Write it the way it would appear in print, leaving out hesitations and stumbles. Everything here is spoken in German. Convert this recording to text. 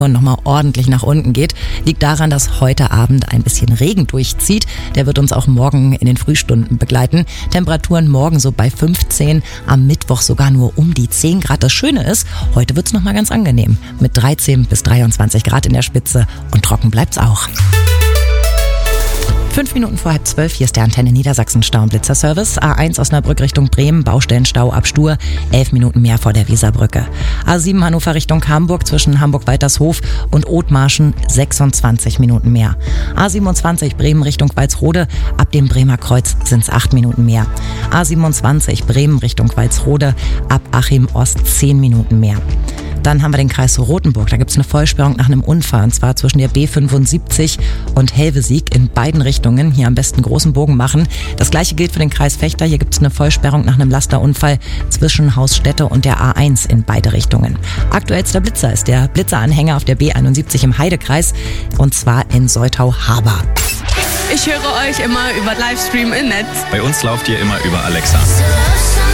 und nochmal ordentlich nach unten geht, liegt daran, dass heute Abend ein bisschen Regen durchzieht. Der wird uns auch morgen in den Frühstunden begleiten. Temperaturen morgen so bei 15, am Mittwoch sogar nur um die 10 Grad. Das Schöne ist, heute wird's nochmal ganz angenehm mit 13 bis 23 Grad in der Spitze und trocken bleibt's auch. 5 Minuten vor 11:30, hier ist der Antenne Niedersachsen Stau- und Blitzerservice. A1 Osnabrück Richtung Bremen, Baustellenstau ab Stur, 11 Minuten mehr vor der Weserbrücke. A7 Hannover Richtung Hamburg zwischen Hamburg-Waltershof und Othmarschen, 26 Minuten mehr. A27 Bremen Richtung Walsrode, ab dem Bremer Kreuz sind's 8 Minuten mehr. A27 Bremen Richtung Walsrode, ab Achim Ost 10 Minuten mehr. Dann haben wir den Kreis Rothenburg. Da gibt's eine Vollsperrung nach einem Unfall, und zwar zwischen der B75 und Helvesiek in beiden Richtungen. Hier am besten großen Bogen machen. Das gleiche gilt für den Kreis Vechta. Hier gibt's eine Vollsperrung nach einem Lasterunfall zwischen Hausstätte und der A1 in beide Richtungen. Aktuellster Blitzer ist der Blitzeranhänger auf der B71 im Heidekreis, und zwar in Soltau-Haber. Ich höre euch immer über Livestream im Netz. Bei uns lauft ihr immer über Alexa.